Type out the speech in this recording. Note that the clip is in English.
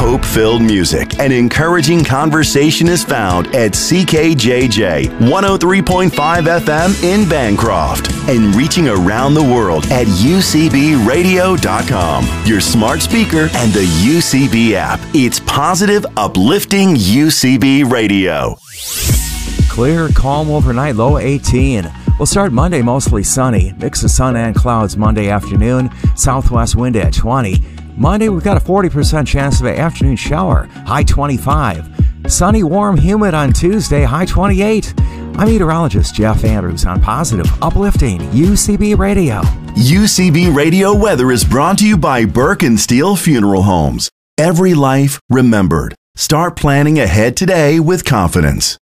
hope-filled music and encouraging conversation is found at CKJJ 103.5 FM in Bancroft and reaching around the world at UCBradio.com, your smart speaker and the UCB app. It's positive, uplifting UCB Radio. Clear, calm overnight, low 18. We'll start Monday mostly sunny. Mix of sun and clouds Monday afternoon. Southwest wind at 20. Monday, we've got a 40% chance of an afternoon shower. High 25. Sunny, warm, humid on Tuesday. High 28. I'm meteorologist Jeff Andrews on Positive, Uplifting UCB Radio. UCB Radio weather is brought to you by Burke and Steel Funeral Homes. Every life remembered. Start planning ahead today with confidence.